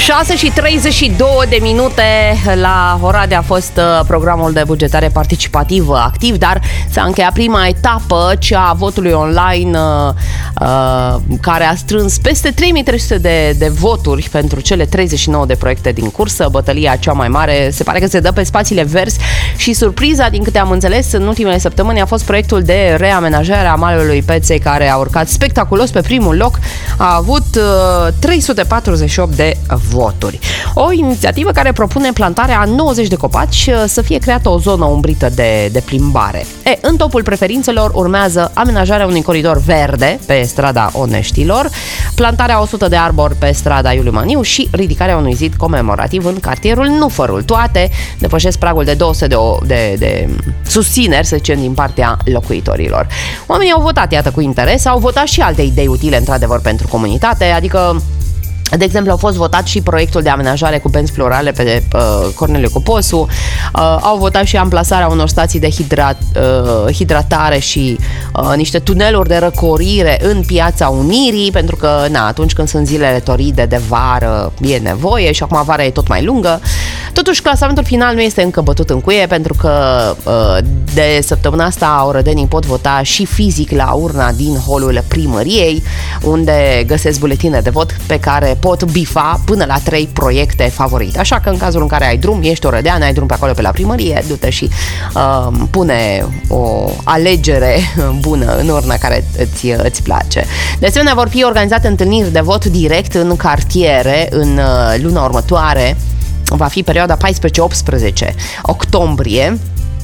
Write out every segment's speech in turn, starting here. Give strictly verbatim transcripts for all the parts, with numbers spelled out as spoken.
șase și treizeci și două de minute. La Oradea a fost programul de bugetare participativă activ, dar s-a încheiat prima etapă, cea a votului online, uh, care a strâns peste trei mii trei sute de, de voturi pentru cele treizeci și nouă de proiecte din cursă. Bătălia cea mai mare se pare că se dă pe spațiile verzi și surpriza, din câte am înțeles, în ultimele săptămâni a fost proiectul de reamenajare a malului Peței, care a urcat spectaculos pe primul loc. A avut uh, trei sute patruzeci și opt de voturi. O inițiativă care propune plantarea a nouăzeci de copaci, să fie creată o zonă umbrită de, de plimbare. E, în topul preferințelor urmează amenajarea unui coridor verde pe strada Oneștilor, plantarea o sută de arbori pe strada Iuliu Maniu și ridicarea unui zid comemorativ în cartierul Nufărul. Toate depășesc pragul de două sute de, de, de susțineri, să zicem, din partea locuitorilor. Oamenii au votat, iată, cu interes, au votat și alte idei utile, într-adevăr, pentru comunitate, adică de exemplu, au fost votat și proiectul de amenajare cu benzi florale pe uh, Corneliu Coposu, uh, au votat și amplasarea unor stații de hidrat, uh, hidratare și uh, niște tuneluri de răcorire în Piața Unirii, pentru că, na, atunci când sunt zilele toride de vară, e nevoie și acum vara e tot mai lungă. Totuși, clasamentul final nu este încă bătut în cuie, pentru că uh, de săptămâna asta orădenii pot vota și fizic la urna din holul primăriei, unde găsesc buletine de vot pe care pot bifa până la trei proiecte favorite. Așa că în cazul în care ai drum, ești orădean, ai drum pe acolo pe la primărie, du-te și uh, pune o alegere bună în urna care îți, îți place. De asemenea, vor fi organizate întâlniri de vot direct în cartiere în uh, luna următoare. Va fi perioada paisprezece optsprezece octombrie.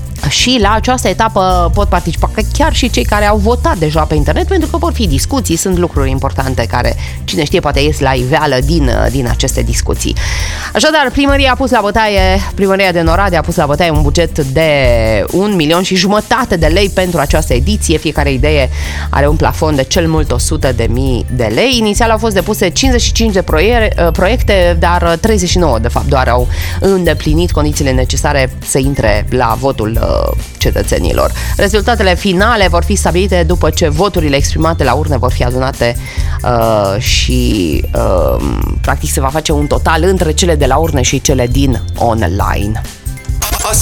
Și la această etapă pot participa chiar și cei care au votat deja pe internet, pentru că vor fi discuții, sunt lucruri importante care, cine știe, poate ies la iveală din, din aceste discuții. Așadar, primăria a pus la bătaie, primăria din Oradea a pus la bătaie un buget de un milion și jumătate de lei pentru această ediție. Fiecare idee are un plafon de cel mult o sută de mii de lei. Inițial au fost depuse cincizeci și cinci de proiecte, dar treizeci și nouă de fapt doar au îndeplinit condițiile necesare să intre la votul cetățenilor. Rezultatele finale vor fi stabilite după ce voturile exprimate la urne vor fi adunate uh, și uh, practic se va face un total între cele de la urne și cele din online.